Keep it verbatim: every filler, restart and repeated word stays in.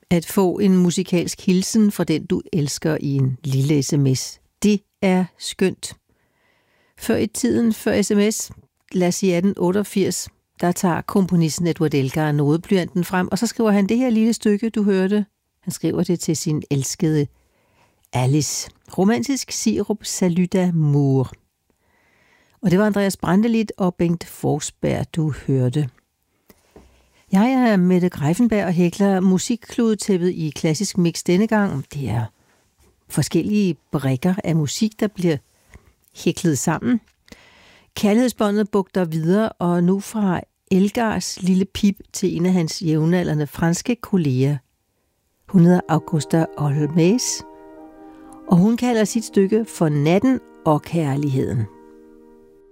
At få en musikalsk hilsen fra den, du elsker i en lille sms, det er skønt. Før i tiden, før sms, lad os sige atten otteogfirs, der tager komponisten Edward Elgar nodeblyanten frem, og så skriver han det her lille stykke, du hørte. Han skriver det til sin elskede Alice. Romantisk sirup salut d'amour. Og det var Andreas Brantelid og Bengt Forsberg, du hørte. Jeg er Mette Greiffenberg og hækler musikkludetæppet i Klassisk Mix denne gang. Det er forskellige brikker af musik, der bliver hæklet sammen. Kærlighedsbåndet bugter videre, og nu fra Elgars lille pip til en af hans jævnaldrende franske kolleger. Hun hedder Augusta Olmés, og hun kalder sit stykke for Natten og Kærligheden.